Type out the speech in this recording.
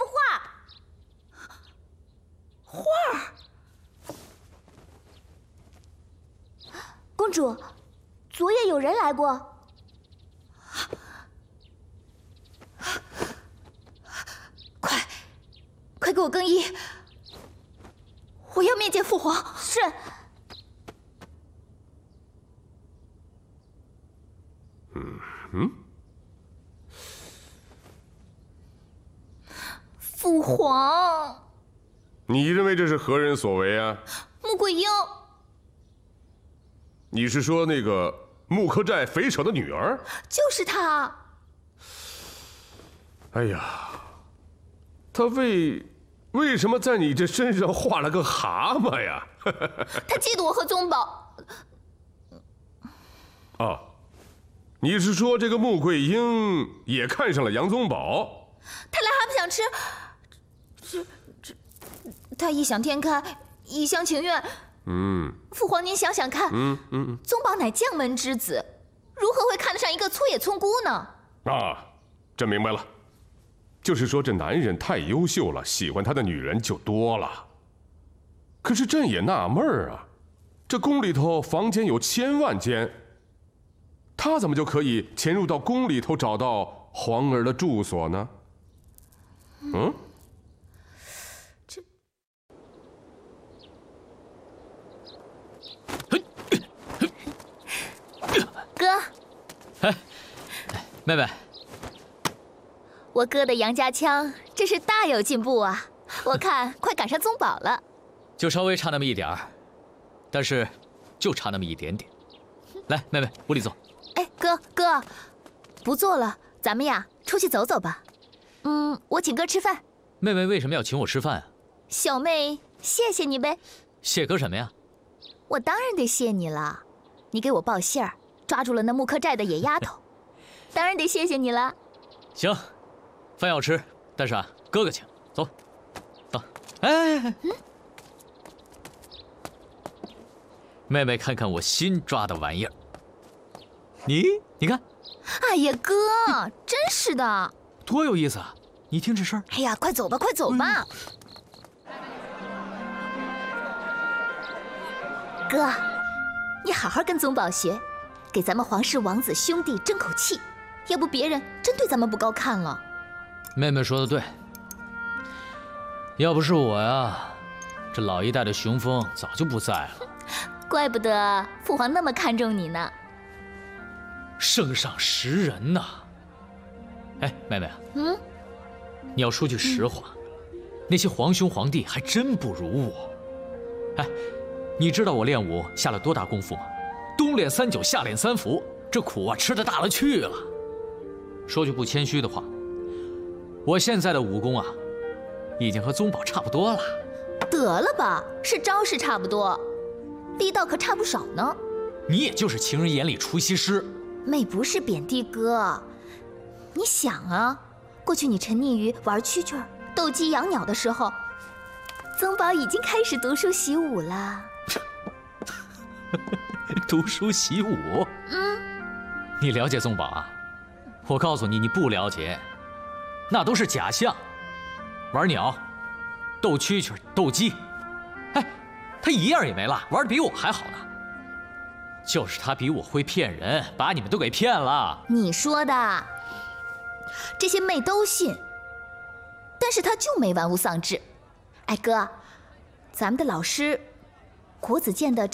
画。 画？ 公主，昨夜有人来过。 快给我更衣！我要面见父皇。 是。 父皇， 你认为这是何人所为啊？ 穆桂英。 你是说那个穆柯寨匪首的女儿？ 就是她。 哎呀，她为什么在你这身上画了个蛤蟆呀？ 她嫉妒我和宗宝。 哦，你是说这个穆桂英也看上了杨宗保？ 她来还不想吃，她异想天开，一厢情愿。父皇您想想看，宗保乃将门之子，如何会看得上一个粗野村姑呢？ 啊，朕明白了。就是说，这男人太优秀了，喜欢他的女人就多了。可是朕也纳闷儿啊，这宫里头房间有千万间，他怎么就可以潜入到宫里头找到皇儿的住所呢？ 哥， 妹妹。 我哥的杨家枪真是大有进步啊！我看快赶上宗保了， 就稍微差那么一点儿，但是就差那么一点点。来，妹妹，屋里坐。 哎，哥，不坐了，咱们呀出去走走吧。我请哥吃饭。 妹妹为什么要请我吃饭啊？ 小妹谢谢你呗。 谢哥什么呀？ 我当然得谢你了，你给我报信儿，抓住了那穆柯寨的野丫头，当然得谢谢你了。 行。饭要吃，但是啊，哥哥请，走，走。哎，妹妹看看我新抓的玩意儿，你看， 哎呀，哥，真是的， 多有意思啊！你听这声儿。 哎呀，快走吧，快走吧。哥，你好好跟宗保学，给咱们皇室王子兄弟争口气，要不别人真对咱们不高看了。 妹妹说的对，要不是我呀，这老一代的雄风早就不在了。 怪不得父皇那么看重你呢。 圣上识人呐。哎，妹妹啊，你要说句实话，那些皇兄皇帝还真不如我。哎，你知道我练武下了多大功夫吗？冬练3九，夏练3伏，这苦啊吃得大了去了。说句不谦虚的话，我现在的武功啊，已经和宗保差不多了。 得了吧，是招式差不多，力道可差不少呢。 你也就是情人眼里出西施。 妹不是贬低哥，你想啊，过去你沉溺于玩蛐蛐、斗鸡、养鸟的时候，宗保已经开始读书习武了。 读书习武？你了解宗保啊？我告诉你，你不了解，那都是假象。玩鸟、斗蛐蛐、斗鸡，哎，他一样也没落，玩得比我还好呢。就是他比我会骗人，把你们都给骗了。 你说的，这些妹都信，但是他就没玩物丧志。哎哥，咱们的老师国子监的